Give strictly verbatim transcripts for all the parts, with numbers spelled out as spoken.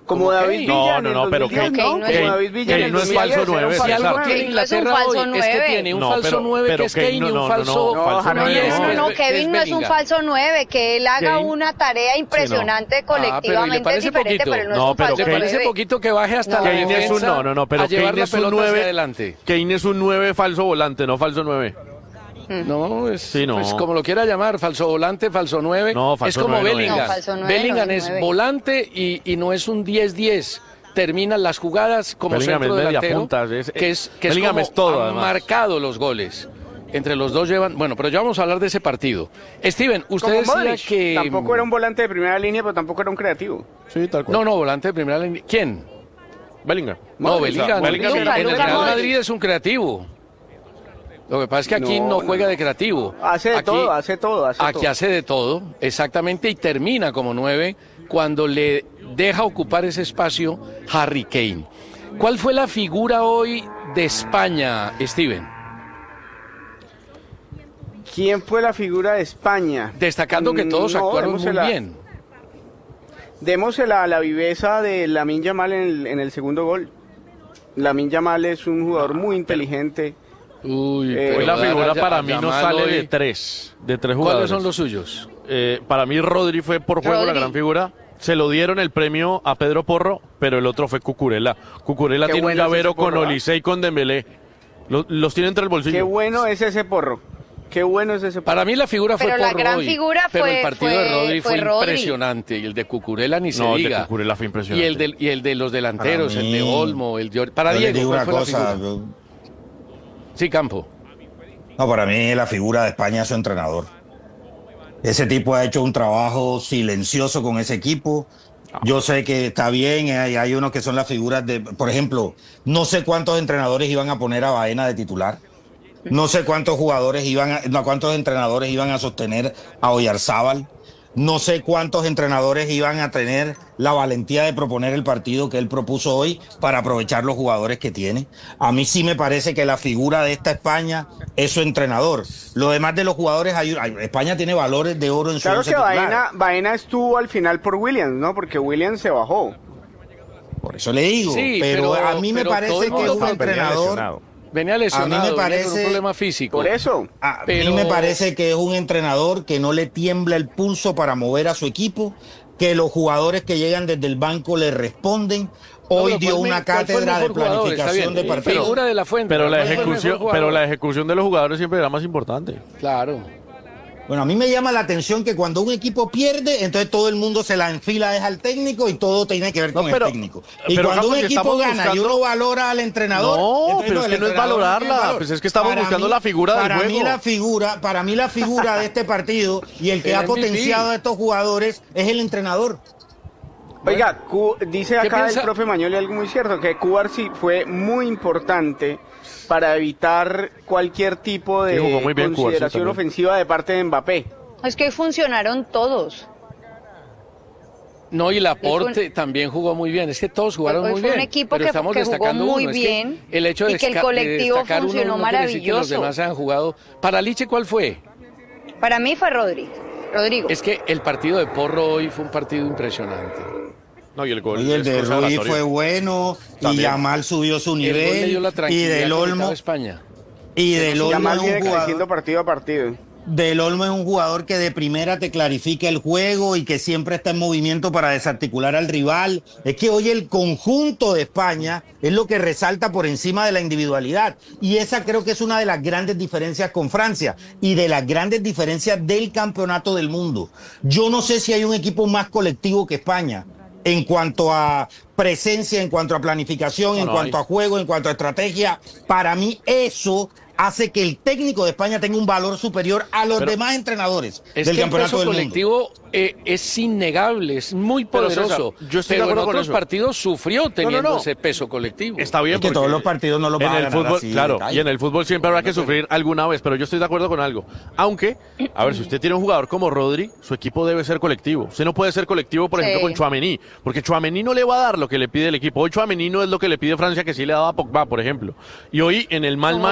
Como David Villa. No, en no, el no, pero dos mil diez, que ¿no? no es- Como David Villa en que el no es dos mil diez, falso era un nueve, falso César. nueve. Que No es un Inglaterra falso hoy es que nueve. tiene un No, falso pero- nueve pero que es Kane Kane y no, un no, no, falso... no, falso Javier, diez, no, que es- No, que es Kevin no es un Bellingham. falso nueve, que él haga Kane. una tarea impresionante Ah, pero ¿y le colectivamente es parece diferente, poquito? pero él no, No, es un pero falso ¿Le parece nueve. poquito que baje hasta No. la Kane defensa es un, no, no, no, pero a llevar Kane la es un pelota hacia nueve. adelante? Kane es un nueve falso volante, no falso nueve. No, es, Sí, no. pues como lo quiera llamar, falso volante, falso nueve. No, falso es como nueve no es. Bellingham. No, falso nueve Bellingham no es es nueve. volante y, y no es un diez diez. Terminan las jugadas como Bellingham centro es media delantero, punta, es- que es, que es Bellingham como es todo, han además. marcado los goles. Entre los dos llevan... Bueno, pero ya vamos a hablar de ese partido. Steven, usted Como decía Modric. que... Tampoco era un volante de primera línea, pero tampoco era un creativo. Sí, tal cual. No, no, volante de primera línea. ¿Quién? Bellingham. No, Modric. Bellingham. Bellingham en Luka, en el Luka Real Modric. Madrid es un creativo. Lo que pasa es que aquí no, No, juega no. de creativo. Hace de Aquí- todo, hace todo, hace Aquí todo. hace de todo, exactamente, y termina como nueve cuando le deja ocupar ese espacio Harry Kane. ¿Cuál fue la figura hoy de España, Steven? ¿Quién fue la figura de España? Destacando que todos Mm, no, actuaron muy démosela- bien. Démosela a la viveza de Lamine Yamal en el, en el segundo gol. Lamine Yamal es un jugador muy inteligente. Uy, Eh, pero Hoy la dar a figura Ya- para a mí no Yamal sale hoy- de tres, de tres jugadores. ¿Cuáles son los suyos? Eh, para mí Rodri fue por juego la Rodri. gran figura. Se lo dieron el premio a Pedro Porro, pero el otro fue Cucurella. Cucurella Qué tiene un bueno es llavero ese Porro, con ¿ah? Olise y con Dembélé. Lo- los tiene entre el bolsillo. Qué bueno es ese porro. Qué bueno es ese porro. Para mí la figura fue Pero la Porro gran hoy, figura pero fue- el partido de fue- Rodri fue, fue Rodri. impresionante y el de Cucurella ni se No, el de diga. Cucurella fue impresionante. Y el de, y el de los delanteros, Para el de mí- Olmo, el de Or- para Yo les Diego, digo ¿cuál una fue la cosa. figura? yo- Sí, Campo. No, para mí la figura de España es su entrenador. Ese tipo ha hecho un trabajo silencioso con ese equipo. Yo sé que está bien, hay, hay unos que son las figuras de, por ejemplo, no sé cuántos entrenadores iban a poner a Baena de titular. No sé cuántos jugadores iban a, no, cuántos entrenadores iban a sostener a Oyarzábal. No sé cuántos entrenadores iban a tener la valentía de proponer el partido que él propuso hoy para aprovechar los jugadores que tiene. A mí sí me parece que la figura de esta España es su entrenador. Lo demás de los jugadores, hay, hay- España tiene valores de oro en su Claro once que titular. Baena, Baena estuvo al final por Williams, ¿no? Porque Williams se bajó. Por eso le digo. Sí, pero, pero- a mí me pero todo parece el que mundo es un estaba entrenador. Venía lesionado, A mí me venía con parece- un problema físico. Por eso. A Pero- mí me parece que es un entrenador que no le tiembla el pulso para mover a su equipo, que los jugadores que llegan desde el banco le responden. Hoy No, pero dio ¿cuál me- una cuál fue el cátedra de mejor jugador? Está planificación bien. de partido. Figura de la Fuente. Pero la ¿cuál fue el mejor ejecución, jugador? pero la ejecución de los jugadores siempre era más importante. Claro. Bueno, a mí me llama la atención que cuando un equipo pierde, entonces todo el mundo se la enfila es al técnico y todo tiene que ver No, con pero- el técnico. Y pero, cuando Campos, un si equipo estamos gana y buscando- uno valora al entrenador, No, entonces pero es el que no es entrenador valorarla, tiene valor. pues es que estamos Para buscando la figura del para mí juego. la figura, para mí la figura de este partido y el que El ha M V P. potenciado a estos jugadores es el entrenador. Oiga, Cu- dice ¿Qué acá piensa? el profe Mañoli algo muy cierto, que Cubarsí fue muy importante para evitar cualquier tipo de Sí, jugó muy bien Cubarsí consideración también. ofensiva de parte de Mbappé. Es que funcionaron todos. No, y Laporte Fue un- también jugó muy bien. Es que todos jugaron Hoy muy fue un bien. equipo pero que- estamos que jugó destacando muy uno. Es que bien el hecho de, y que el desca- de colectivo destacar uno funcionó no quiere decir que los maravilloso. demás han jugado. Para Liche, ¿cuál fue? Para mí fue Rodri, Rodrigo. Es que el partido de Porro hoy fue un partido impresionante. No, y el gol. Y el es de Rui consagratorio. fue bueno, y También. Yamal subió su El gol le dio nivel, la y tranquilidad del que necesitaba Olmo, España. y del Ya Olmo más es un viene creciendo jugador. partido a partido. Del Olmo es un jugador que de primera te clarifica el juego y que siempre está en movimiento para desarticular al rival. Es que hoy el conjunto de España es lo que resalta por encima de la individualidad. Y esa creo que es una de las grandes diferencias con Francia y de las grandes diferencias del campeonato del mundo. Yo no sé si hay un equipo más colectivo que España en cuanto a presencia, en cuanto a planificación, No, en no cuanto hay. a juego, en cuanto a estrategia. Para mí eso hace que el técnico de España tenga un valor superior a los Pero- demás entrenadores Es del que el campeonato peso del mundo. colectivo eh, es innegable, es muy Pero, poderoso. César, yo estoy de pero en acuerdo con otros eso. partidos sufrió teniendo no. ese peso colectivo. Está bien Es que porque todos los partidos no los en van a el ganar fútbol, así, claro, detalle. y en el fútbol siempre habrá que sufrir alguna vez, pero yo estoy de acuerdo con algo. Aunque, a ver, si usted tiene un jugador como Rodri, su equipo debe ser colectivo. Usted no puede ser colectivo, por Sí. ejemplo, con Tchouaméni, porque Tchouaméni no le va a dar lo que le pide el equipo. Hoy Tchouaméni no es lo que le pide Francia, que sí le daba a Pogba, por ejemplo. Y hoy, en el mal No, manejo pero- de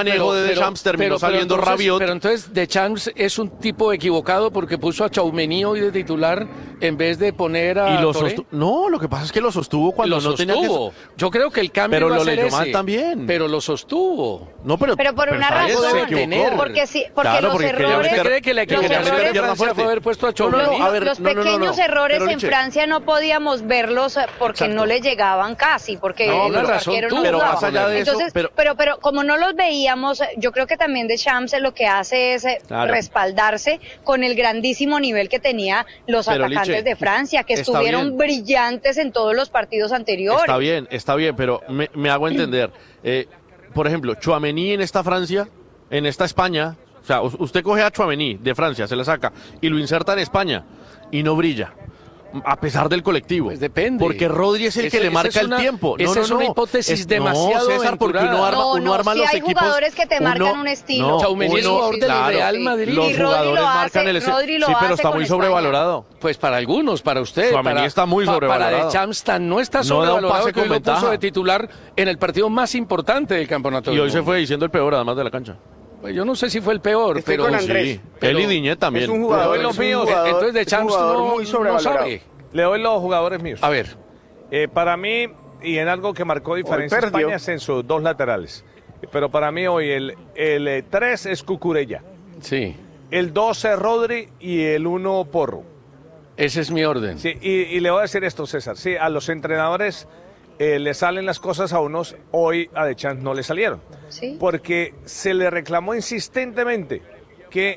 Deschamps terminó pero, pero saliendo entonces, Rabiot. Pero entonces Deschamps es un tipo equivocado porque puso a Tchouaméni hoy de titular en vez de poner a y lo Touré. sostu- No, lo que pasa es que lo sostuvo cuando lo no tenía que... sostuvo. Yo creo que el cambio Pero iba a lo ser leyó ese, mal también. Pero lo sostuvo. No, pero, Pero por una está bien, razón. se equivocó. Porque sí, porque Claro, los porque quería errores. meter- ¿Usted cree que la quería equivocación meter de pierna Francia fuerte. fue haber puesto a No, Tchouaméni? no, a ver, los no, no, no, pequeños no. errores Pero, en Liche, Francia no podíamos verlos eh, porque Exacto. no le llegaban casi, porque No, una los razón arqueros tuvo, no pero jugaban. más allá de eso, Entonces, pero- pero, pero como no los veíamos, eh, yo creo que también Deschamps lo que hace es eh, Claro. respaldarse con el grandísimo nivel que tenía los Pero, atacantes Liche, de Francia, que está estuvieron bien. brillantes en todos los partidos anteriores. Está bien, está bien, pero me, me hago entender. Eh, por ejemplo, Tchouaméni en esta Francia, en esta España, o sea, u- usted coge a Tchouaméni de Francia, se la saca y lo inserta en España y no brilla. A pesar del colectivo. Pues depende. Porque Rodri es el Ese- que le esa marca es el una- tiempo. No, esa no, es una no. hipótesis Es- demasiado No, César, porque uno aventurada. arma, No, uno no, arma sí los hay equipos. jugadores que te marcan uno- un estilo. No, Tchouaméni es uno- jugador del claro, Real Madrid. Los Y Rodri jugadores lo hace- marcan el ese- Rodri lo Sí, pero hace está con muy España. sobrevalorado. Pues para algunos, para usted. Tchouaméni para, está muy pa- sobrevalorado. Para Deschamps tan- no está No da un sobrevalorado pase que hoy con lo puso ventaja. de titular en el partido más importante del campeonato. Y del hoy se mundo. fue diciendo el peor, además de la cancha. Pues yo no sé si fue el peor, Estoy pero con Andrés. Sí, pero- él y Diñet también. Es un jugador, Pero es los un míos, jugador- entonces es un Deschamps jugador no, muy no sobrevalorado. sabe. Le doy los jugadores míos. A ver, Eh, para mí, y en algo que marcó diferencia perdió. España es en sus dos laterales. Pero para mí hoy el, el tres es Cucurella, sí, el dos es Rodri y el uno Porro. ese es mi orden. Sí, y, y le voy a decir esto, César. Sí, a los entrenadores eh, le salen las cosas a unos, hoy a Deschamps no le salieron. Sí. Porque se le reclamó insistentemente que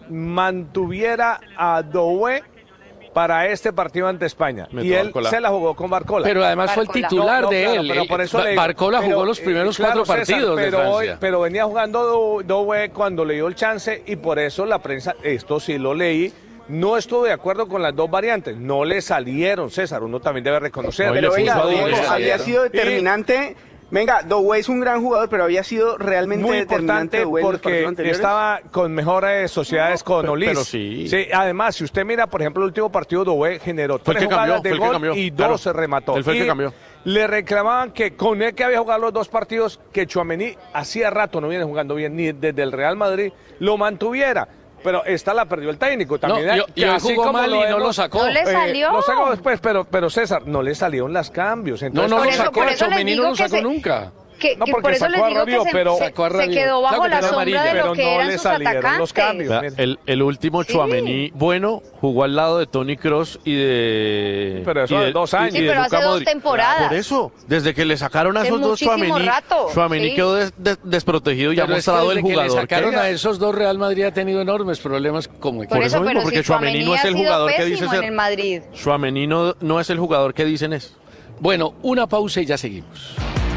mantuviera a Doué para este partido ante España. Meto y él Barcola. se la jugó con Barcola. Pero además fue el Barcola. titular No, no, de claro, él. pero Eh, por eso Ba- le digo, Barcola jugó pero, los eh, primeros claro, cuatro César, partidos de pero hoy- Francia. pero venía jugando Doué cuando le dio el chance y por eso la prensa, esto sí lo leí, no estuvo de acuerdo con las dos variantes. No le salieron, César, uno también debe reconocer. Oye, Pero le venga, puso a Diego, Doué. había sido Y- determinante. Venga, Doué es un gran jugador, pero había sido realmente Muy determinante importante Doué en los porque partidos anteriores. estaba con mejores sociedades con pero- Olis. pero sí. Además, si usted mira, por ejemplo, el último partido Doué generó Fue el tres que cambió, jugadas de fue el que gol cambió, y claro. dos se remató. Él fue el que Y cambió. Le reclamaban que con él que había jugado los dos partidos, que Tchouaméni hacía rato no viene jugando bien, ni desde el Real Madrid lo mantuviera. Pero esta la perdió el técnico también. No, y- ¿eh? y hoy Así jugó como mal y no hemos- lo sacó. No le salió. Lo sacó después, pero, pero César, no le salieron los cambios. No, Entonces, no Por lo eso- sacó, por a eso les Tchouaméni no digo lo que sacó se- nunca. Que, No, que porque por eso sacó les a digo que Rabiot, se, pero- se- Sacó a se Rabiot. quedó bajo Claro, la pero sombra de amarilla. lo Pero que no eran le sus salieron atacantes. los cambios. Vea, el, el último Sí. Tchouaméni bueno jugó al lado de Toni Kroos y de. Pero eso y de de- dos años. y Sí, de pero Luka hace dos Modric. temporadas. Por eso, desde que le sacaron a Hace esos dos muchísimo Tchouaméni, rato, Tchouaméni sí. quedó des- des- desprotegido y ha Pero es que mostrado el desde que jugador. le sacaron que a es. esos dos, Real Madrid ha tenido enormes problemas como Por equipo. eso eso, mismo, pero porque si Tchouaméni no es ha el sido jugador que dice pésimo ser. en el Madrid. Tchouaméni no, no es el jugador que dicen es. Bueno, una pausa y ya seguimos.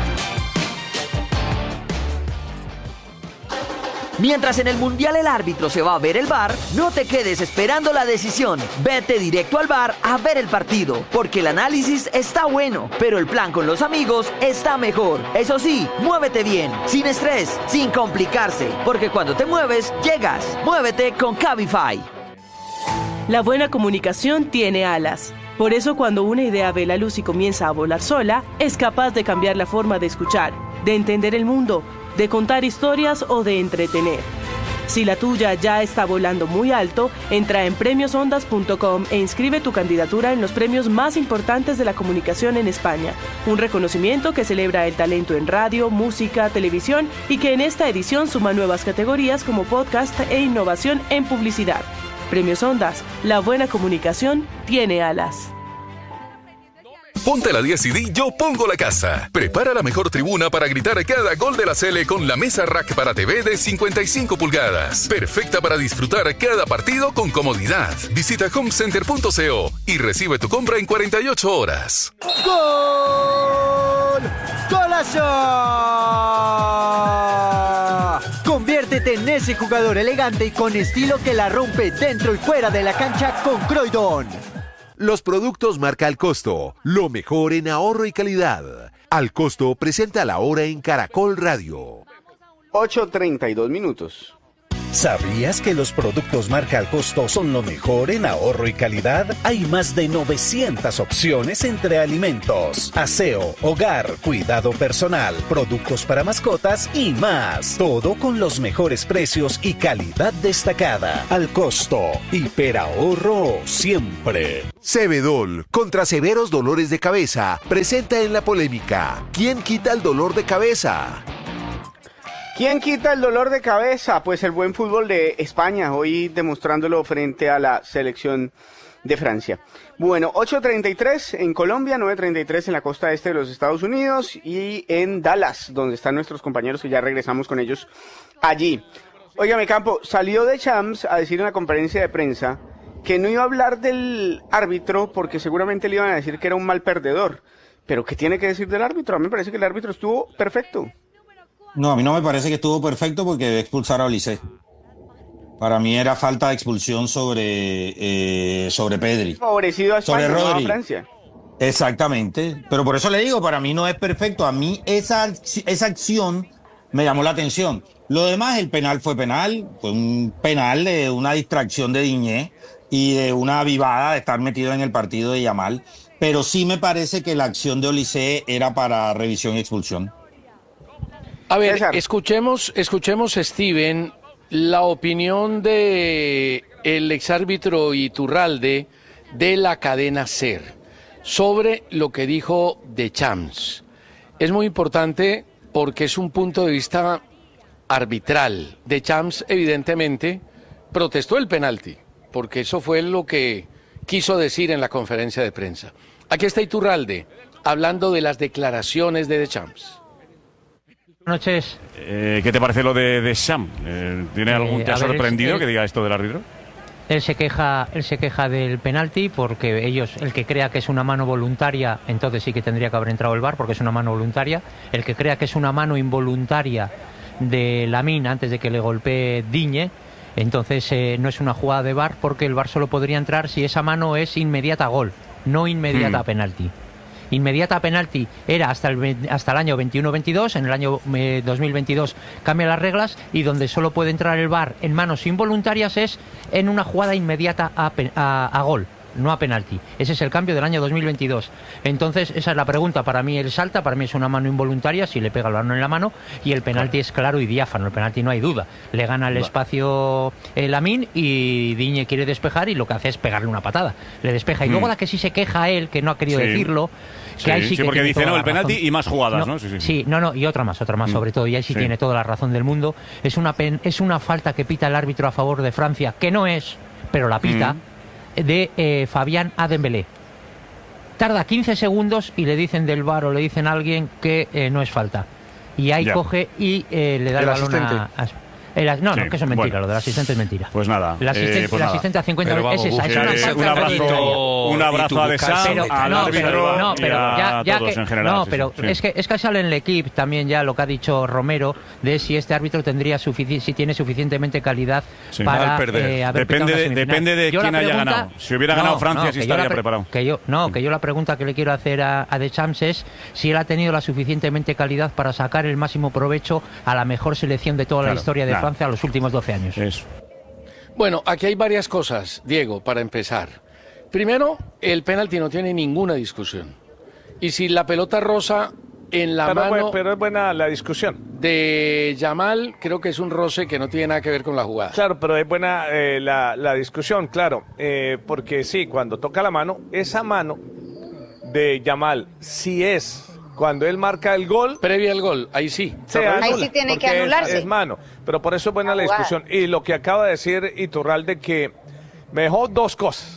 Mientras en el Mundial el árbitro se va a ver el V A R, no te quedes esperando la decisión. Vete directo al V A R a ver el partido, porque el análisis está bueno, pero el plan con los amigos está mejor. Eso sí, muévete bien, sin estrés, sin complicarse, porque cuando te mueves, llegas. Muévete con Cabify. La buena comunicación tiene alas. Por eso cuando una idea ve la luz y comienza a volar sola, es capaz de cambiar la forma de escuchar, de entender el mundo, de contar historias o de entretener. Si la tuya ya está volando muy alto, entra en premios ondas punto com e inscribe tu candidatura en los premios más importantes de la comunicación en España. Un reconocimiento que celebra el talento en radio, música, televisión y que en esta edición suma nuevas categorías como podcast e innovación en publicidad. Premios Ondas, la buena comunicación tiene alas. Ponte la diez y di Yo Pongo la Casa. Prepara la mejor tribuna para gritar cada gol de la Sele con la mesa rack para T V de cincuenta y cinco pulgadas. Perfecta para disfrutar cada partido con comodidad. Visita homecenter punto co y recibe tu compra en cuarenta y ocho horas. ¡Gol! ¡Golazo! Conviértete en ese jugador elegante y con estilo que la rompe dentro y fuera de la cancha con Croydon. Los productos marca Al Costo, lo mejor en ahorro y calidad. Al Costo presenta la hora en Caracol Radio. ocho treinta y dos minutos. ¿Sabías que los productos marca al costo son lo mejor en ahorro y calidad? Hay más de novecientas opciones entre alimentos, aseo, hogar, cuidado personal, productos para mascotas y más. Todo con los mejores precios y calidad destacada. Al costo, hiperahorro siempre. Cebedol, contra severos dolores de cabeza, presenta en la polémica: ¿quién quita el dolor de cabeza? ¿Quién quita el dolor de cabeza? Pues el buen fútbol de España, hoy demostrándolo frente a la selección de Francia. Bueno, ocho treinta y tres en Colombia, nueve treinta y tres en la costa este de los Estados Unidos y en Dallas, donde están nuestros compañeros que ya regresamos con ellos allí. Óigame, Campo, salió de Champs a decir en la conferencia de prensa que no iba a hablar del árbitro porque seguramente le iban a decir que era un mal perdedor. Pero ¿qué tiene que decir del árbitro? A mí me parece que el árbitro estuvo perfecto. No, a mí no me parece que estuvo perfecto porque debe expulsar a Olise. Para mí era falta de expulsión sobre, eh, sobre Pedri. Favorecido a España, sobre Rodri. No a Francia. Exactamente. Pero por eso le digo, para mí no es perfecto. A mí esa, esa acción me llamó la atención. Lo demás, el penal fue penal. Fue un penal de una distracción de Diñé y de una avivada de estar metido en el partido de Yamal. Pero sí me parece que la acción de Olise era para revisión y expulsión. A ver, César. escuchemos, escuchemos, Steven, la opinión de el exárbitro Iturralde de la cadena SER sobre lo que dijo de Champs. Es muy importante porque es un punto de vista arbitral. De Champs, evidentemente, protestó el penalti, porque eso fue lo que quiso decir en la conferencia de prensa. Aquí está Iturralde, hablando de las declaraciones de Champs. Buenas noches. Eh, ¿Qué te parece lo de, de Sam? Eh, ¿Tiene algún, Eh, ¿Te ha a ver, sorprendido él- que diga esto del árbitro? Él se queja, él se queja del penalti porque ellos, el que crea que es una mano voluntaria, entonces sí que tendría que haber entrado el V A R porque es una mano voluntaria. El que crea que es una mano involuntaria de Lamine antes de que le golpee Diñe, entonces eh, no es una jugada de V A R porque el V A R solo podría entrar si esa mano es inmediata a gol, no inmediata Mm. a penalti. Inmediata a penalti era hasta el, ve- hasta el año veintiuno veintidós, en el año eh, dos mil veintidós cambian las reglas y donde solo puede entrar el V A R en manos involuntarias es en una jugada inmediata a, pe- a, a gol, no a penalti. Ese es el cambio del año dos mil veintidós. Entonces esa es la pregunta, para mí él salta, para mí es una mano involuntaria si le pega el balón en la mano y el penalti es claro y diáfano, el penalti no hay duda. Le gana el Va. espacio el Lamine y Diñe quiere despejar y lo que hace es pegarle una patada. Le despeja y Mm. luego la que sí se queja él, que no ha querido Sí. decirlo, que Sí, ahí sí, sí, que porque tiene dice, toda no, la el penalti razón. y más jugadas, ¿no? Sí, sí. Sí, no, no, y otra más, otra más Mm. sobre todo, y ahí sí, Sí. tiene toda la razón del mundo. Es una, pen- es una falta que pita el árbitro a favor de Francia, que no es, pero la pita, Mm. de eh, Fabián a Dembélé. Tarda quince segundos y le dicen del V A R o le dicen a alguien que eh, no es falta. Y ahí Ya. coge y eh, le da el, El balón a... asistente. a- el as- no, Sí, no, que eso es mentira, bueno. lo del asistente es mentira. Pues nada. El asistente, eh, pues el nada. asistente a cincuenta Pero es vamos, esa, es una Eh, falta un abrazo, extraordinaria. un abrazo a De Sam, Pero- al no, árbitro pero, no, y pero a ya, ya todos que, en general. no, sí, pero sí. es que es que sale en el equipo también ya lo que ha dicho Romero de si este árbitro tendría sufici- si tiene suficientemente calidad Sí. para Al perder. eh, haber Depende pitado una de- semifinal. depende de Yo la quién haya pregunta- ganado. Si hubiera ganado Francia, sí que yo estaría la pre- preparado. Que yo, no, que yo la pregunta que le quiero hacer a, a Deschamps es si él ha tenido la suficientemente calidad para sacar el máximo provecho a la mejor selección de toda Claro, la historia de nada. Francia a los últimos doce años. Eso. Bueno, aquí hay varias cosas, Diego, para empezar. Primero, el penalti no tiene ninguna discusión. Y si la pelota rosa en la Pero, mano bu- pero es buena la discusión. de Yamal, creo que es un roce que no tiene nada que ver con la jugada. Claro, pero es buena eh, la, la discusión, claro. eh, porque sí, cuando toca la mano, esa mano de Yamal, si es cuando él marca el gol, Previa al gol, ahí sí. se Ahí anula, sí tiene que porque es- anularse. Es, mano. Pero por eso es buena La la jugada. discusión. Y lo que acaba de decir Iturralde, que me dejó dos cosas.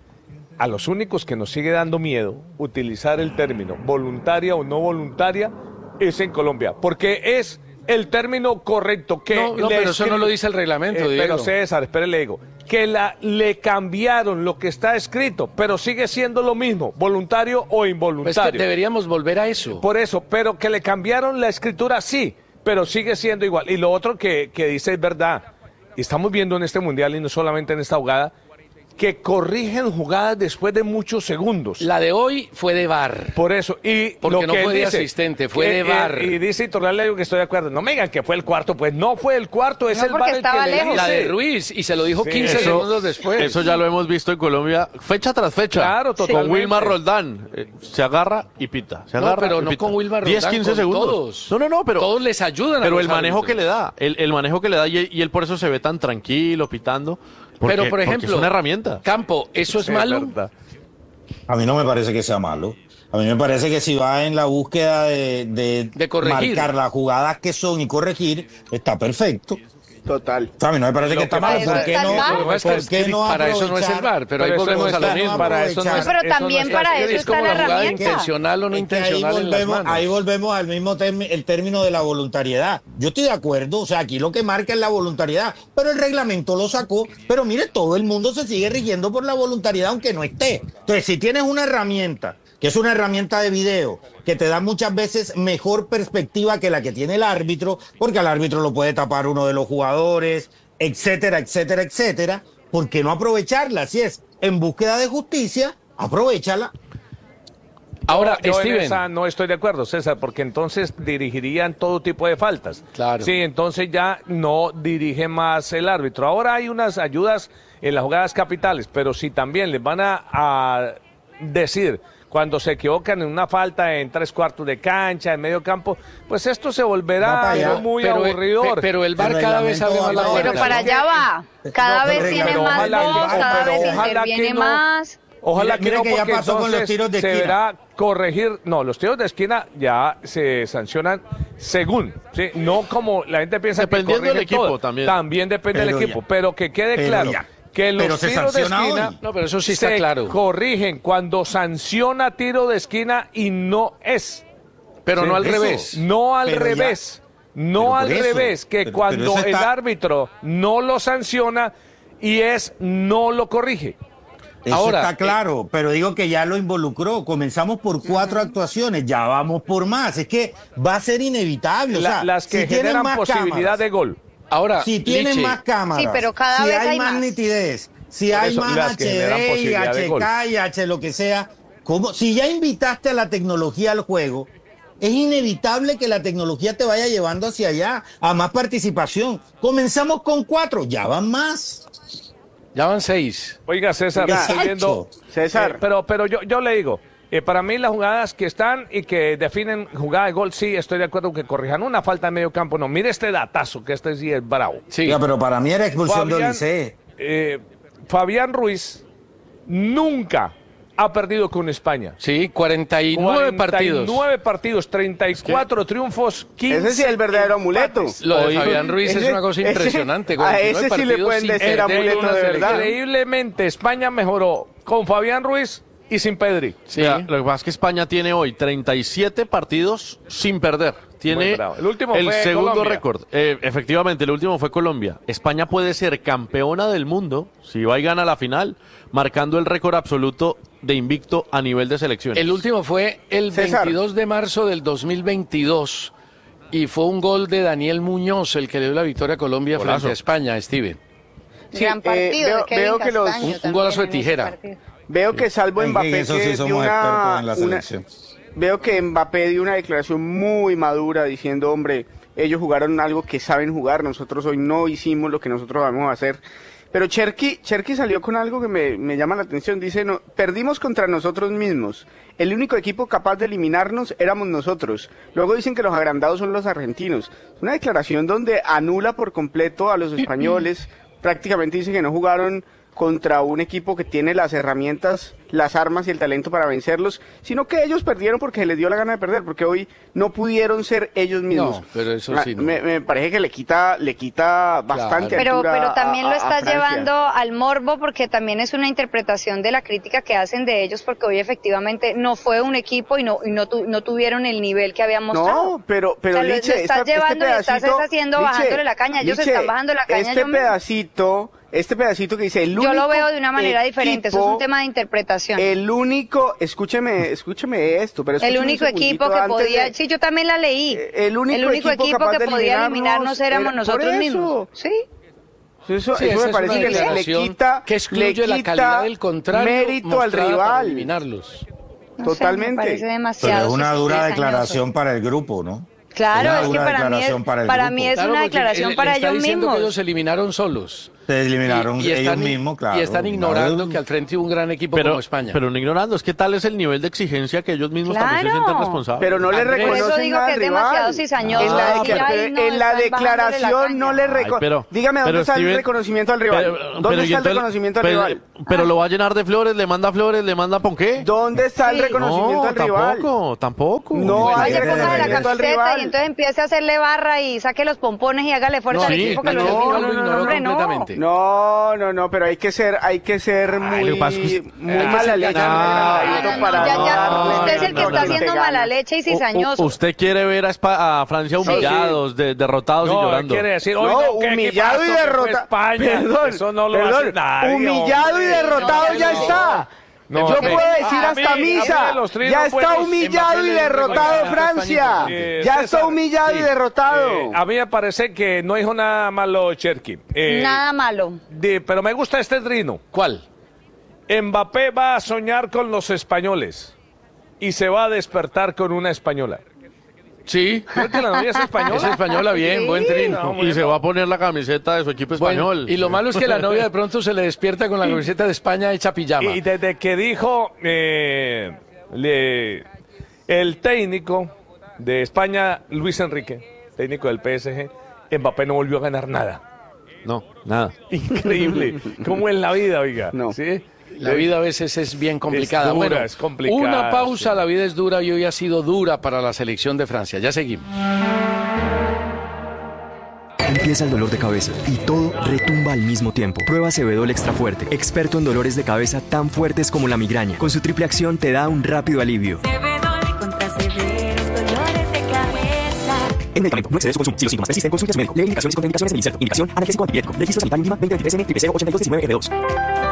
A los únicos que nos sigue dando miedo utilizar el término voluntaria o no voluntaria es en Colombia, porque es el término correcto que No, no, le pero eso no escri- lo dice el reglamento, Eh, Diego. Pero César, espere, le digo, que la, le cambiaron lo que está escrito, pero sigue siendo lo mismo, voluntario o Pues que involuntario. deberíamos volver a eso. Por eso, pero que le cambiaron la escritura, sí, pero sigue siendo igual. Y lo otro que, que dice es verdad. Y estamos viendo en este mundial, y no solamente en esta jugada, que corrigen jugadas después de muchos segundos. La de hoy fue de V A R. Por eso. Y Porque lo no que fue de dice, asistente, fue que, de V A R. Y, y dice Iturralde, digo que estoy de acuerdo. No me digan que fue el cuarto, pues no fue el cuarto, es No, el V A R el porque que le estaba dice. La de Ruiz, y se lo dijo Sí, quince eso- segundos después. Eso ya lo hemos visto en Colombia, fecha tras fecha. Claro, Con totalmente. Wilmar Roldán. Eh, se agarra y pita. Se No, agarra pero y no pita. con Wilmar diez, Roldán, quince con segundos. todos. No, no, no, pero. Todos les ayudan a Pero los el manejo árbitros. que le da, el, el manejo que le da, y, y él por eso se ve tan tranquilo, pitando. Porque, Pero, por porque ejemplo, es una herramienta. Campo, ¿eso es Sí, malo? verdad. A mí no me parece que sea malo. A mí me parece que si va en la búsqueda de, de, De corregir. marcar las jugadas que son y corregir, está perfecto. Total. O sea, a mí no me parece que está para mal. eso ¿Por qué está el no? V A R. Lo que pasa es que ¿Por qué no para eso no es el V A R, pero ahí Pero eso volvemos no a lo está- mismo. para eso no es- Pero eso no también está- para Es eso está como la la jugada herramienta. intencional o no Es que ahí intencional en las volvemos, manos. ahí volvemos al mismo tem- el término de la voluntariedad. Yo estoy de acuerdo, o sea, aquí lo que marca es la voluntariedad, pero el reglamento lo sacó. Pero mire, todo el mundo se sigue rigiendo por la voluntariedad aunque no esté. Entonces, si tienes una herramienta, que es una herramienta de video, que te da muchas veces mejor perspectiva que la que tiene el árbitro, porque al árbitro lo puede tapar uno de los jugadores, etcétera, etcétera, etcétera, ¿por qué no aprovecharla? Si es en búsqueda de justicia, aprovechala. Ahora, Yo en Steven. esa no estoy de acuerdo, César, porque entonces dirigirían todo tipo de faltas. Claro. Sí, entonces ya no dirige más el árbitro. Ahora hay unas ayudas en las jugadas capitales, pero si también les van a, a decir cuando se equivocan en una falta en tres cuartos de cancha, en medio campo, pues esto se Va volverá para allá. muy Pero, eh, aburridor. pe- pero el V A R El cada vez sabe reglamento más la va para Pero hora. para allá va. Cada No, pero vez tiene pero más ojalá que- voz, cada pero vez ojalá que interviene no. más. Ojalá Mire- que mire no, que ya porque pasó con los entonces tiros de se esquina. verá corregir. No, los tiros de esquina ya se sancionan según, ¿sí? No como la gente piensa Dependiendo que corrigen del equipo todo. también. También depende Pero del equipo, ya. pero que quede Pero claro ya. que Pero los se tiros de sanciona esquina hoy. No, pero eso sí está se claro. corrigen cuando sanciona tiro de esquina y no es. Pero Sí, no al eso. revés. No al Pero ya. revés. No Pero al por eso. revés, que Pero- cuando pero eso el está- árbitro no lo sanciona y es no lo corrige. Eso Ahora, está claro, pero digo que ya lo involucró. Comenzamos por cuatro actuaciones, ya vamos por más. Es que va a ser inevitable. O La- sea, las que si tienen generan más posibilidad cámaras, de gol. Ahora, si tienen Liche, más cámaras, Sí, pero cada si vez hay, hay más más. nitidez, si Por hay eso, más las que generan H D y posibilidad de gol. H K y H lo que sea, ¿cómo? Si ya invitaste a la tecnología al juego, es inevitable que la tecnología te vaya llevando hacia allá, a más participación. Comenzamos con cuatro, ya van más. ya van seis. Oiga, César, Oiga, estoy viendo. César. eh, pero pero yo, yo le digo, eh, para mí las jugadas que están y que definen jugada de gol, sí, estoy de acuerdo que corrijan una falta en medio campo. No, mire este datazo, que este sí es bravo. Sí. Ya, pero para mí era expulsión de Fabián, Odisee. eh, Fabián Ruiz nunca ha perdido con España. Sí, cuarenta y nueve partidos. nueve partidos, treinta y cuatro triunfos, quince. Ese sí es el verdadero amuleto. empates. Lo de Hoy- Fabián Ruiz es ese- una cosa ese- impresionante. a cuarenta y nueve ese sí le partidos pueden sin decir perder amuleto una de selección. verdad. Increíblemente, España mejoró con Fabián Ruiz y sin Pedri. Sí. Mira, lo que pasa es que España tiene hoy treinta y siete partidos sin perder. Tiene Muy bravo. El último el fue segundo Colombia. récord. Eh, efectivamente, el último fue Colombia. España puede ser campeona del mundo si va y gana la final, marcando el récord absoluto de invicto a nivel de selecciones. El último fue el César. veintidós de marzo del dos mil veintidós y fue un gol de Daniel Muñoz el que le dio la victoria a Colombia Golazo. frente a España, Steven. Sí, Gran eh, partido veo- de Kevin veo que los- Castaño un- un también golazo de en ese tijera. partido. Veo que salvo En Mbappé eso sí que somos dio una, expertos en la una- selección. veo que Mbappé dio una declaración muy madura diciendo, hombre, ellos jugaron algo que saben jugar, nosotros hoy no hicimos lo que nosotros vamos a hacer. Pero Cherky, Cherky salió con algo que me, me llama la atención, dice, no, perdimos contra nosotros mismos, el único equipo capaz de eliminarnos éramos nosotros, luego dicen que los agrandados son los argentinos. Una declaración donde anula por completo a los españoles, prácticamente dice que no jugaron contra un equipo que tiene las herramientas, las armas y el talento para vencerlos, sino que ellos perdieron porque les dio la gana de perder, porque hoy no pudieron ser ellos mismos. No, pero eso Ah, sí no. me, me parece que le quita, le quita bastante Pero, altura pero a- también a- lo a está Francia. llevando al morbo porque también es una interpretación de la crítica que hacen de ellos porque hoy efectivamente no fue un equipo y no y no, tu- no tuvieron el nivel que habían mostrado. No, pero, pero O sea, lo- Liche, lo estás esta- llevando este y estás pedacito, haciendo Liche, bajándole la caña. Ellos Liche, están bajando la caña. Este yo, me- pedacito, este pedacito que dice el único yo lo veo de una manera diferente. Eso es un equipo- tema de interpretación. El único, escúcheme, escúcheme esto, pero El escúcheme un único equipo segundito que antes podía, de- sí, yo también la leí. El único, equipo, capaz que de podía eliminarnos éramos era- nosotros por eso. mismos. Sí. Eso, sí, eso me parece que le, le quita, que excluye le la quita calidad del contrario mérito al rival. Para eliminarlos. No Totalmente. Sé, me parece demasiado. Pero es una dura engañoso. declaración para el grupo, ¿no? Claro, una es que dura para mí es, declaración para el para grupo. mí es Claro, una porque declaración él- para le está ellos diciendo mismos. que ellos se eliminaron solos. Se eliminaron Y- y ellos están- mismos, claro. Y están ignorando No, que al frente hubo un gran equipo Pero, como España. pero no ignorando, es que tal es el nivel de exigencia que ellos mismos también se Claro. sienten responsables. Pero no le Andrés, reconocen Por eso digo nada que al es demasiado rival. cizañoso. En la, Ah, decla- pero- Ay, no, en la están bajándole la declaración no le Ay, reconoce. pero- Dígame, ¿dónde pero está el Steven- reconocimiento al rival? Pero- ¿Dónde pero está y el entonces- reconocimiento al pero- rival? Pero lo va a llenar de flores, le manda flores, le manda ponqué. ¿Dónde está el Sí. reconocimiento No, al rival? tampoco, tampoco. No Bueno, hay Vaya, de- de- póngale la de- reconocimiento al camiseta rival. y entonces empiece a hacerle barra y saque los pompones y hágale fuerza No, al sí, equipo que no, lo no, eliminó. no, lo ignoró Hombre, no. completamente. No, no, no, pero hay que ser, hay que ser muy, lo que pasa es que- muy hay que mala ser leche, gallardo. muy No, agrandadito no, no, para ya, ya, darle usted es el que lo está te haciendo gana. mala leche y cizañoso. U- usted quiere ver a, Espa- a Francia humillados, de- derrotados y No, llorando. quiere decir, hoy No, no, ¿qué humillado y equipazo que fue derrotado. España. Perdón, Eso no lo perdón, hace nadie, humillado hombre. y derrotado No, ya no. está. No, Yo a mí- puedo decir a hasta mí- misa. a mí los tres Ya no está pueden- humillado y Mbappé le derrotado recuerda a Francia. Eh, Ya César, está humillado y sí. derrotado. Eh, a mí me parece que no dijo nada malo Cherky. Eh, Nada malo. de- pero me gusta este trino. ¿Cuál? Mbappé va a soñar con los españoles y se va a despertar con una española. Sí. Creo que la novia es española. Es española, bien, buen trino. Y se va a poner la camiseta de su equipo Bueno, español. y lo malo es que la novia de pronto se le despierta con la camiseta de España hecha pijama. Y desde que dijo eh, le- el técnico de España, Luis Enrique, técnico del P S G, Mbappé no volvió a ganar nada. No, nada. Increíble. ¿Cómo es la vida, oiga? No. ¿Sí? La vida a veces es bien complicada. Es dura, bueno, es complicada, una pausa, sí. la vida es dura y hoy ha sido dura para la selección de Francia. Ya seguimos. Empieza el dolor de cabeza y todo retumba al mismo tiempo. Prueba Acebedol Extra Fuerte, experto en dolores de cabeza tan fuertes como la migraña. Con su triple acción te da un rápido alivio. Acebedol contra severos dolores de cabeza. El medicamento no excede su consumo. Si los síntomas persisten, consulte a su médico. Lee indicaciones y contraindicaciones del inserto. Indicación analgésico antipirético. Registro sanitario INVIMA veinte veintitrés N triple cero ochenta y dos diecinueve R dos.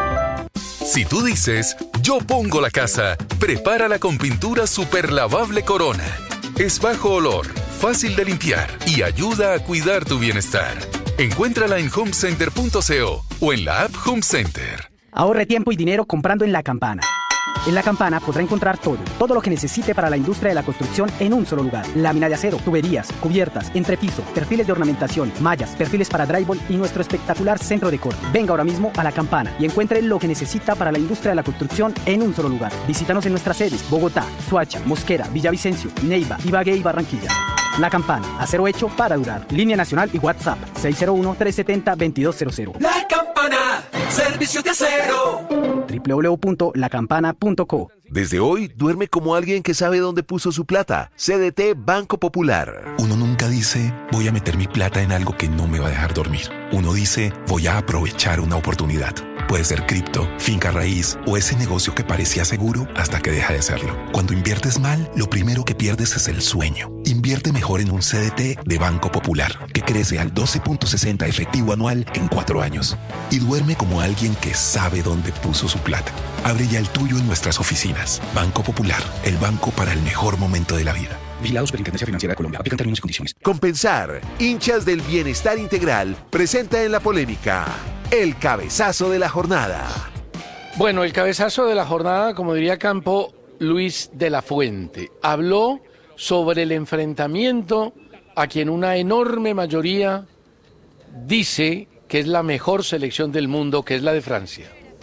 Si tú dices, yo pongo la casa, prepárala con pintura super lavable Corona. Es bajo olor, fácil de limpiar y ayuda a cuidar tu bienestar. Encuéntrala en home center punto co o en la app Home Center. Ahorre tiempo y dinero comprando en La Campana. En La Campana podrá encontrar todo, todo lo que necesite para la industria de la construcción en un solo lugar. Lámina de acero, tuberías, cubiertas, entrepiso, perfiles de ornamentación, mallas, perfiles para drywall y nuestro espectacular centro de corte. Venga ahora mismo a La Campana y encuentre lo que necesita para la industria de la construcción en un solo lugar. Visítanos en nuestras sedes: Bogotá, Soacha, Mosquera, Villavicencio, Neiva, Ibagué y Barranquilla. La Campana, acero hecho para durar. Línea nacional y WhatsApp seis cero uno, tres siete cero, veintidós cero cero. La Campana, servicio de acero. doble u doble u doble u punto la campana punto co. Desde hoy, duerme como alguien que sabe dónde puso su plata. C D T Banco Popular. Uno nunca dice, voy a meter mi plata en algo que no me va a dejar dormir. Uno dice, voy a aprovechar una oportunidad. Puede ser cripto, finca raíz o ese negocio que parecía seguro hasta que deja de serlo. Cuando inviertes mal, lo primero que pierdes es el sueño. Invierte mejor en un C D T de Banco Popular, que crece al doce punto sesenta efectivo anual en cuatro años. Y duerme como alguien que sabe dónde puso su plata. Abre ya el tuyo en nuestras oficinas. Banco Popular, el banco para el mejor momento de la vida. Vigilado Superintendencia Financiera de Colombia. Aplican términos y condiciones. Compensar, hinchas del bienestar integral, presenta en la polémica el cabezazo de la jornada. Bueno, el cabezazo de la jornada, como diría Campo, Luis de la Fuente. Habló sobre el enfrentamiento a quien una enorme mayoría dice que es la mejor selección del mundo, que es la de Francia.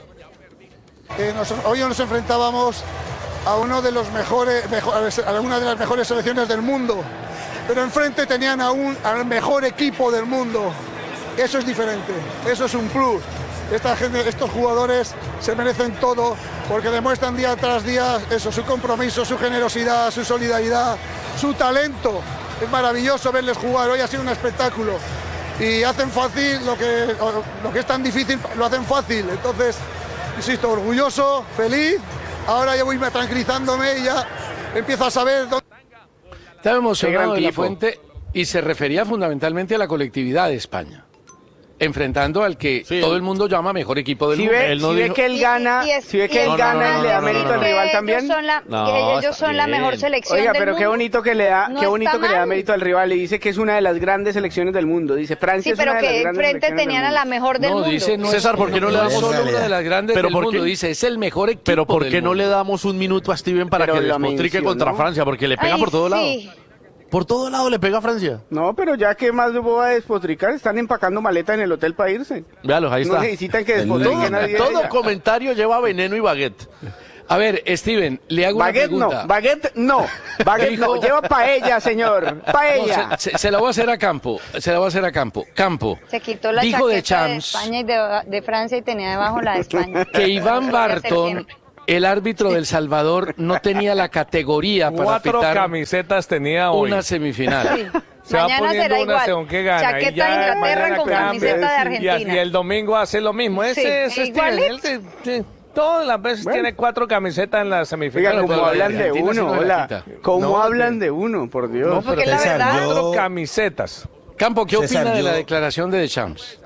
Eh, nos, hoy nos enfrentábamos a uno de los mejores, mejor, a una de las mejores selecciones del mundo, pero enfrente tenían a un, al mejor equipo del mundo. Eso es diferente, eso es un plus. Esta gente, estos jugadores se merecen todo porque demuestran día tras día eso, su compromiso, su generosidad, su solidaridad, su talento. Es maravilloso verles jugar, hoy ha sido un espectáculo y hacen fácil lo que, lo que es tan difícil, lo hacen fácil. Entonces, insisto, orgulloso, feliz. Ahora ya voy tranquilizándome y ya empiezo a saber dónde... Estaba emocionado de la Fuente y se refería fundamentalmente a la colectividad de España. enfrentando al que sí, todo el mundo llama mejor equipo del si mundo. Ve, él no si dijo... ve que él gana, y, y es, si ve que él no, gana no, no, y le da no, mérito no, no, al rival también. Ellos son la, no, ellos son la mejor selección Oiga, del pero mundo. qué bonito que le da, no qué bonito que mal. le da mérito al rival. Le dice que es una de las grandes selecciones del mundo. Dice Francia sí, es una de las pero grandes que enfrente tenían a la mejor del no, mundo. Dice, no César, ¿por qué no, no le damos solo una de las grandes del mundo? Dice, es el mejor equipo. Pero ¿por qué del no mundo? le damos un minuto a Steven para pero que despotrique contra Francia? Porque le pega Ay, por todo sí. lado. Por todo lado le pega a Francia. No, pero ya que más lo va a despotricar, están empacando maleta en el hotel para irse. Véalos, ahí está. No necesitan que despotriquen todo, nadie. Todo comentario lleva veneno y baguette. A ver, Steven, le hago baguette una pregunta. No, baguette no, baguette Dijo... no, lleva paella, señor, paella. No, se, se, se la voy a hacer a Campo, se la voy a hacer a Campo. Campo. Se quitó la dijo chaqueta de, Champs, de España y de, de Francia y tenía debajo la de España. Que Iván Barton, el árbitro del Salvador, no tenía la categoría para Cuatro pitar camisetas tenía hoy. una semifinal. Sí. Se mañana va será una igual. según que gana. Chaqueta y ya de Inglaterra con camiseta de Argentina. Y, y el domingo hace lo mismo. Ese sí, es Steven. Él, sí, sí, todas las veces bueno. tiene cuatro camisetas en la semifinal. Oiga, ¿cómo hablan de uno? Hola. ¿Cómo no, hablan de uno? Por Dios. No, porque la verdad... cuatro camisetas. Campo, ¿qué César, opina de yo... la declaración de Deschamps?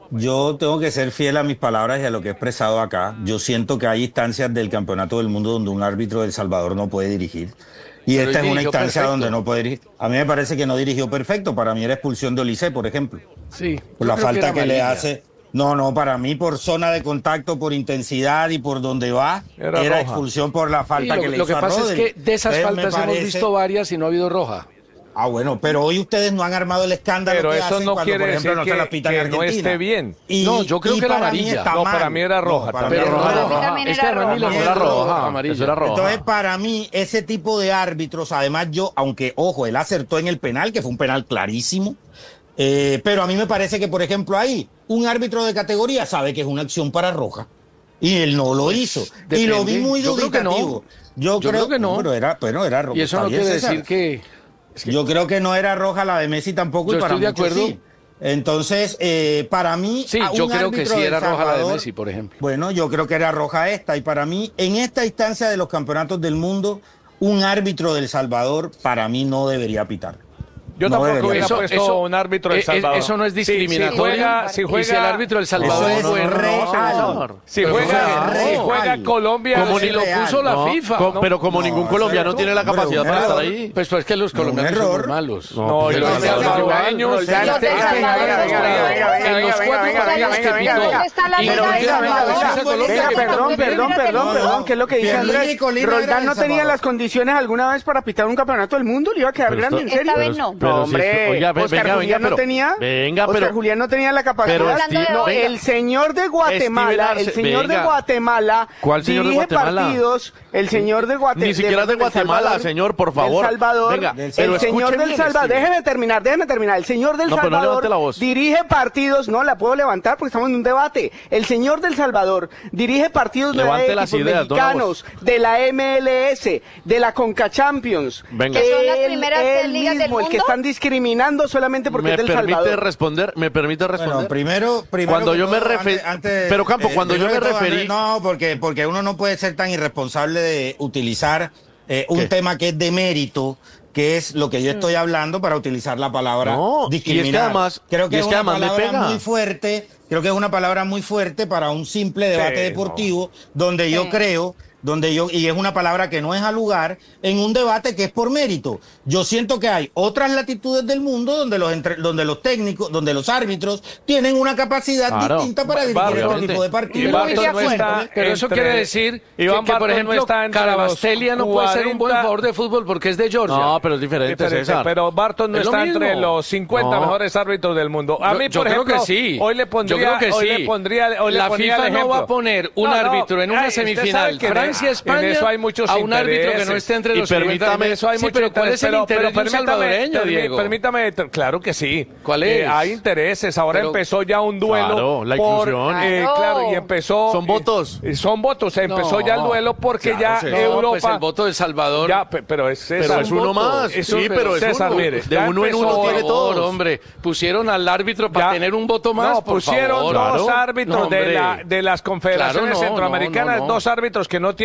Yo tengo que ser fiel a mis palabras y a lo que he expresado acá. Yo siento que hay instancias del Campeonato del Mundo donde un árbitro de El Salvador no puede dirigir. Y Pero esta es una instancia perfecto. donde no puede dirigir. A mí me parece que no dirigió perfecto. Para mí era expulsión de Olise, por ejemplo. Sí. Por la falta que, que le hace. No, no, para mí por zona de contacto, por intensidad y por donde va, era, era expulsión por la falta sí, lo, que le lo hizo que pasa a Rodri. es que de esas Entonces, faltas parece... hemos visto varias y no ha habido roja. Ah, bueno, pero hoy ustedes no han armado el escándalo pero que eso hacen no cuando, quiere por ejemplo, decir no que, se la pitan que en no Argentina. esté bien. Y, no, yo creo que era amarilla. No, mal. para mí era roja. No, para pero mí roja. era roja. Es que para mí la era roja. Amarilla. Eso era roja. Entonces, para mí, ese tipo de árbitros, además yo, aunque, ojo, él acertó en el penal, que fue un penal clarísimo, eh, pero a mí me parece que, por ejemplo, ahí, un árbitro de categoría sabe que es una acción para roja. Y él no lo hizo. Depende. Y lo vi muy yo dubitativo. Creo que no. Yo, yo creo, creo que no. Pero era, pero era roja. Y eso no quiere César. decir que... Es que... Yo creo que no era roja la de Messi tampoco. Yo y para estoy de muchos acuerdo. Sí. Entonces, eh, para mí... Sí, a un yo creo que sí era Salvador, roja la de Messi, por ejemplo. Bueno, yo creo que era roja esta. Y para mí, en esta instancia de los campeonatos del mundo, un árbitro del Salvador, para mí, no debería pitar. Yo no tampoco hubiera eso, puesto eso, un árbitro del Salvador. Eso no es discriminatorio. Si, si juega, si juega, y si el árbitro del Salvador es es bueno, real. Si juega, real. si juega Colombia, como si ni lo puso la no, FIFA. Com, ¿no? pero como no, ningún colombiano no, tiene la capacidad no, para no, estar ahí. Pues pues que los colombianos no, son malos. No, no, y los salvadoreños. Los del Perdón, perdón, perdón, perdón, ¿qué es lo que dice Andrés? Roldán no tenía las condiciones alguna vez para pitar un campeonato del mundo, le iba a quedar grande, en serio. Esta vez no. No, hombre, oiga, Oscar Julián no tenía. Venga, Oscar pero Julián no tenía la capacidad. pero Steve, no, venga. el señor de Guatemala, Arce, el señor venga. de Guatemala ¿Cuál señor de dirige Guatemala? partidos, el señor de Guatemala. Ni siquiera de Guatemala, señor, por favor. El Salvador, Venga, el pero señor del bien, Salvador, Steve. déjeme terminar, déjeme terminar. El señor del No, pero no Salvador levante la voz. dirige partidos, no la puedo levantar porque estamos en un debate. El señor del Salvador dirige partidos Levante de las equipos ideas, no la mexicanos, de la M L S, de la Conca Champions. Venga. Que son las Él- primeras él tres ligas del mismo, el que mundo. están discriminando solamente porque me es del permite Salvador. responder, me permite responder. Bueno, primero, primero Cuando que yo me todo, referí, antes- antes, pero Campo, eh, cuando yo me primero que todo, referí, Andrés, no, porque porque uno no puede ser tan irresponsable de utilizar eh, un ¿Qué? tema que es de mérito, que es lo que yo estoy hablando para utilizar la palabra No, y es que discriminar. además- creo que y es, es que una además le palabra pega. muy fuerte, creo que es una palabra muy fuerte para un simple debate Sí, deportivo donde yo Sí. creo donde yo, y es una palabra que no es al lugar, en un debate que es por mérito. Yo siento que hay otras latitudes del mundo donde los entre, donde los técnicos, donde los árbitros tienen una capacidad Claro. distinta para dirigir Barton, este tipo de y partidos. Barton de no acuerdo. está Pero eso entre- quiere decir que, Iván que, por Barton no ejemplo, está entre los Carabastelia no puede ser un buen cuarenta jugador de fútbol porque es de Georgia. no, pero es diferente, Diferente, César. pero Barton no Es lo está mismo. entre los cincuenta No. mejores árbitros del mundo. A Yo- mí, yo por creo ejemplo, que sí. hoy le pondría, Yo creo que hoy sí. le pondría, hoy le La ponía FIFA el no ejemplo. va a poner un No, no, árbitro en una ay, usted semifinal sabe que en- Francia-España en eso hay muchos a un árbitro que no intereses. esté entre Y los permítame- cincuenta. Eso hay Sí, mucho pero ¿cuál interés, es el pero- interés pero de un permítame- salvadoreño, permí- Diego? Permítame, claro que sí. ¿Cuál Eh, es? hay intereses. Ahora Pero- empezó ya un duelo. Claro, la por, inclusión. eh, Claro. claro, y empezó. Son votos. eh, son votos. Empezó No. ya el duelo porque Claro, ya sí. No, Europa. pues el voto de Salvador. Ya, pe- pero es César. Pero es uno voto. más. Eso- Sí, pero es César, uno. mire, De ya uno en empezó- uno tiene Por todos. favor, hombre, pusieron al árbitro para Ya- tener un voto más, No, por pusieron favor. dos Claro. árbitros No, de, hombre. la, de las confederaciones Claro, no, centroamericanas, no, no, no. dos árbitros que no tienen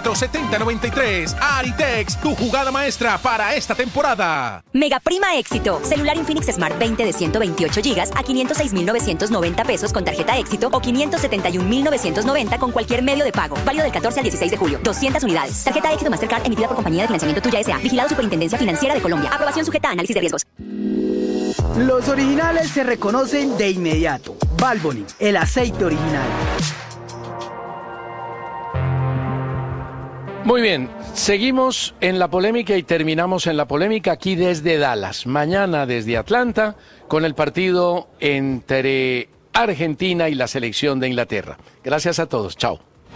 cuatro siete cero nueve tres. Aritex, tu jugada maestra para esta temporada. Mega Prima Éxito. Celular Infinix Smart veinte de ciento veintiocho gigas a quinientos seis mil novecientos noventa pesos con tarjeta Éxito o quinientos quinientos setenta y un mil novecientos noventa con cualquier medio de pago. Válido del catorce al dieciséis de julio. doscientas unidades. Tarjeta de éxito Mastercard emitida por Compañía de Financiamiento Tuya S A. Vigilado Superintendencia Financiera de Colombia. Aprobación sujeta a análisis de riesgos. Los originales se reconocen de inmediato. Valvoline, el aceite original. Muy bien, seguimos en la polémica y terminamos en la polémica aquí desde Dallas. Mañana desde Atlanta con el partido entre Argentina y la selección de Inglaterra. Gracias a todos, chao.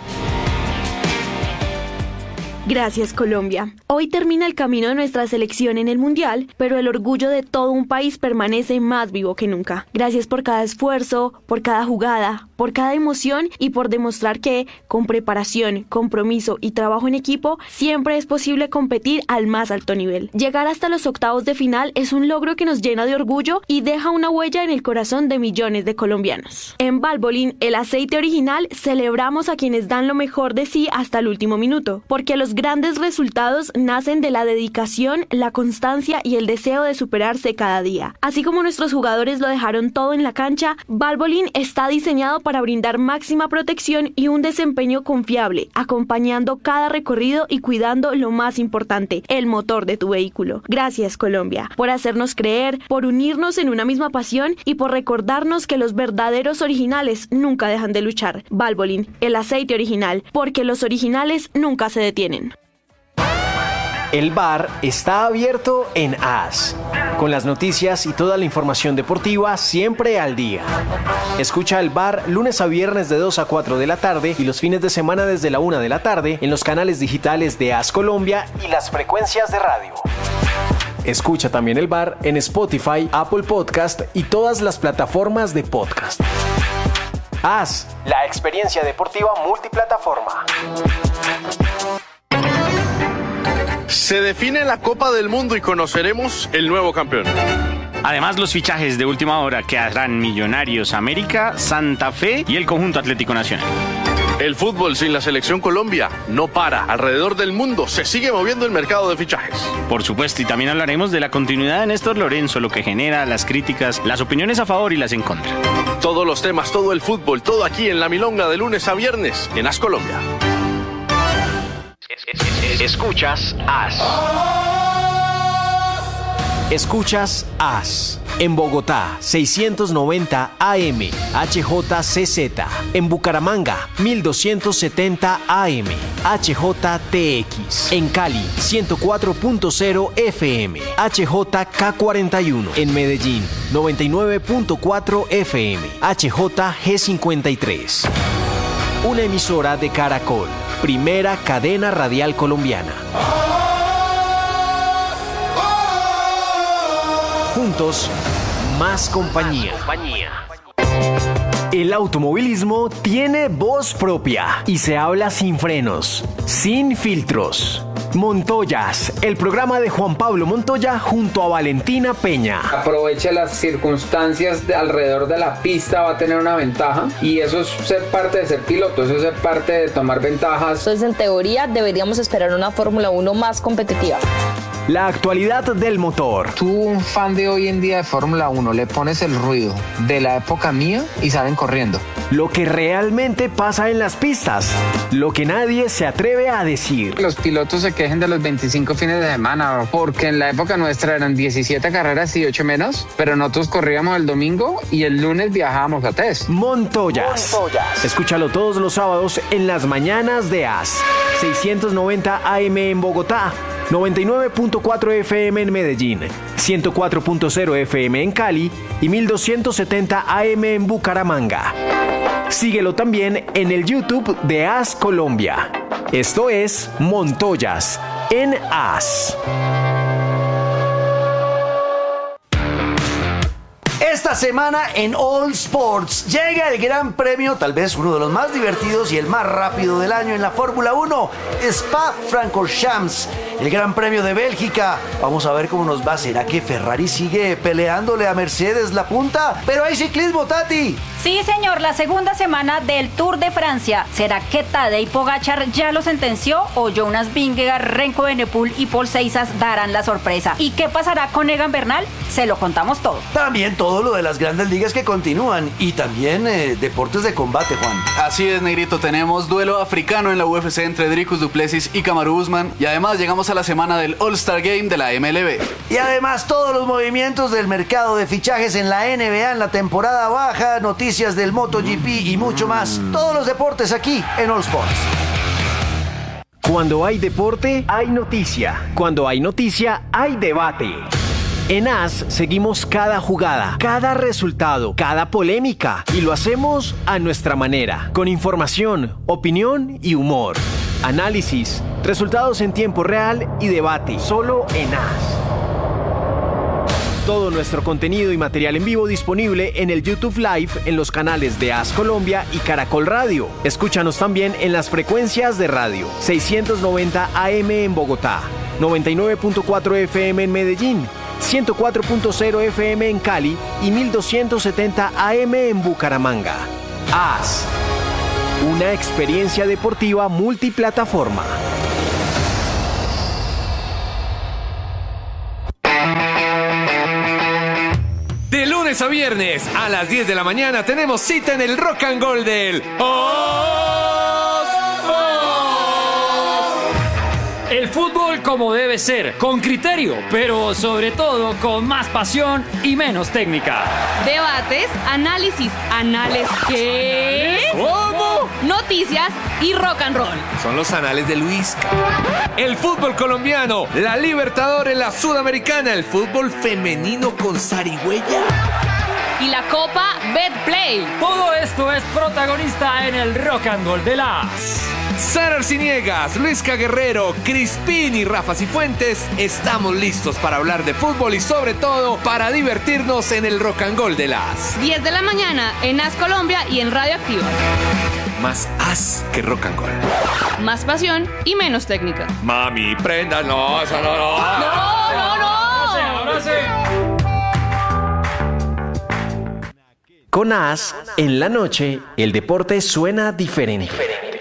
Gracias, Colombia. Hoy termina el camino de nuestra selección en el Mundial, pero el orgullo de todo un país permanece más vivo que nunca. Gracias por cada esfuerzo, por cada jugada, por cada emoción y por demostrar que, con preparación, compromiso y trabajo en equipo, siempre es posible competir al más alto nivel. Llegar hasta los octavos de final es un logro que nos llena de orgullo y deja una huella en el corazón de millones de colombianos. En Valvoline, el aceite original, celebramos a quienes dan lo mejor de sí hasta el último minuto, porque los grandes resultados nacen de la dedicación, la constancia y el deseo de superarse cada día. Así como nuestros jugadores lo dejaron todo en la cancha, Valvoline está diseñado para brindar máxima protección y un desempeño confiable, acompañando cada recorrido y cuidando lo más importante, el motor de tu vehículo. Gracias, Colombia, por hacernos creer, por unirnos en una misma pasión y por recordarnos que los verdaderos originales nunca dejan de luchar. Valvoline, el aceite original, porque los originales nunca se detienen. El bar está abierto en A S, con las noticias y toda la información deportiva siempre al día. Escucha el bar lunes a viernes de dos a cuatro de la tarde y los fines de semana desde la una de la tarde en los canales digitales de A S Colombia y las frecuencias de radio. Escucha también el bar en Spotify, Apple Podcast y todas las plataformas de podcast. A S, la experiencia deportiva multiplataforma. Se define la Copa del Mundo y conoceremos el nuevo campeón. Además, los fichajes de última hora que harán Millonarios América, Santa Fe y el conjunto Atlético Nacional. El fútbol sin la selección Colombia no para. Alrededor del mundo se sigue moviendo el mercado de fichajes. Por supuesto, y también hablaremos de la continuidad de Néstor Lorenzo, lo que genera las críticas, las opiniones a favor y las en contra. Todos los temas, todo el fútbol, todo aquí en La Milonga de lunes a viernes en A S Colombia. Escuchas A S. Escuchas A S. En Bogotá, seiscientos noventa A M, H J C Z. En Bucaramanga, mil doscientos setenta A M, H J T X. En Cali, ciento cuatro punto cero F M, H J K cuarenta y uno. En Medellín, noventa y nueve punto cuatro F M, H J G cincuenta y tres. Una emisora de Caracol, primera cadena radial colombiana. Juntos, más compañía. El automovilismo tiene voz propia y se habla sin frenos, sin filtros. Montoyas, el programa de Juan Pablo Montoya junto a Valentina Peña. Aproveche las circunstancias de alrededor de la pista, va a tener una ventaja y eso es ser parte de ser piloto, eso es ser parte de tomar ventajas. Entonces, en teoría, deberíamos esperar una Fórmula uno más competitiva. La actualidad del motor. Tú, un fan de hoy en día de Fórmula uno, le pones el ruido de la época mía y salen corriendo. Lo que realmente pasa en las pistas, lo que nadie se atreve a decir. Los pilotos se quejen de los veinticinco fines de semana, porque en la época nuestra eran diecisiete carreras y ocho menos, pero nosotros corríamos el domingo y el lunes viajábamos a test. Montoyas. Montoyas. Escúchalo todos los sábados en las mañanas de A S. seiscientos noventa A M en Bogotá, noventa y nueve punto cuatro F M en Medellín, ciento cuatro punto cero F M en Cali y mil doscientos setenta A M en Bucaramanga. Síguelo también en el YouTube de A S Colombia. Esto es Montoyas en A S. Esta semana en All Sports llega el Gran Premio, tal vez uno de los más divertidos y el más rápido del año en la Fórmula uno, Spa-Francorchamps. el Gran Premio de Bélgica. Vamos a ver cómo nos va. ¿Será que Ferrari sigue peleándole a Mercedes la punta? Pero hay ciclismo, Tati. Sí, señor, la segunda semana del Tour de Francia. ¿Será que Tadej Pogačar ya lo sentenció o Jonas Vingegaard, Renko Benepul y Paul Seizas darán la sorpresa? ¿Y qué pasará con Egan Bernal? Se lo contamos todo. También todo lo de las grandes ligas que continúan y también eh, deportes de combate, Juan. Así es, Negrito, tenemos duelo africano en la U F C entre Dricus du Plessis y Kamaru Usman y además llegamos a la semana del All-Star Game de la M L B. Y además todos los movimientos del mercado de fichajes en la N B A en la temporada baja, noticias del MotoGP y mucho más. Todos los deportes aquí en All Sports. Cuando hay deporte, hay noticia. Cuando hay noticia, hay debate. En A S seguimos cada jugada, cada resultado, cada polémica y lo hacemos a nuestra manera, con información, opinión y humor. Análisis, resultados en tiempo real y debate, solo en A S. Todo nuestro contenido y material en vivo disponible en el YouTube Live en los canales de A S Colombia y Caracol Radio. Escúchanos también en las frecuencias de radio seiscientos noventa A M en Bogotá, noventa y nueve punto cuatro F M en Medellín, ciento cuatro punto cero F M en Cali y mil doscientos setenta A M en Bucaramanga. A S, una experiencia deportiva multiplataforma. De lunes a viernes a las diez de la mañana tenemos cita en el Rock and Roll del All Sports. El fútbol como debe ser, con criterio, pero sobre todo con más pasión y menos técnica. Debates, análisis, anales ¿qué? ¿Cómo? Noticias y rock and roll. Son los anales de Luis. El fútbol colombiano, la Libertadores, la Sudamericana, el fútbol femenino con zarigüeya. Y la Copa Betplay. Todo esto es protagonista en el Rock and Roll de las... Sara Arciniegas, Luisca Guerrero, Crispín y Rafa Cifuentes, estamos listos para hablar de fútbol y sobre todo para divertirnos en el Rock and Roll de las diez de la mañana en A S Colombia y en Radio Activa. Más as que rock and roll. Más pasión y menos técnica. Mami, prenda, no, eso no, no. No, no, no. Ahora sí, ahora sí. Con A S, en la noche, el deporte suena diferente.